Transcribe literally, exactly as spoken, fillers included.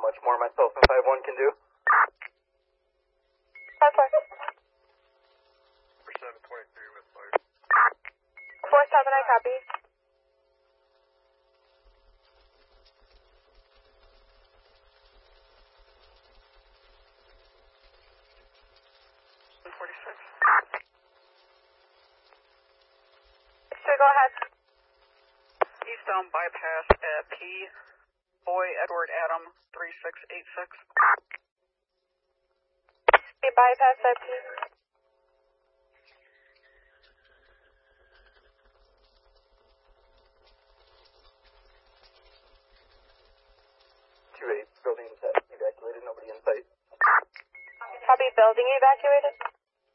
much more myself and five one can do. five four. four seven twenty-three with fire. four seven, I copy. forty-six. Sure, go ahead. Eastbound bypass at P. Boy Edward Adam three six eight six. Be bypass that P. two eight, building evacuated, nobody in sight. Copy, building evacuated.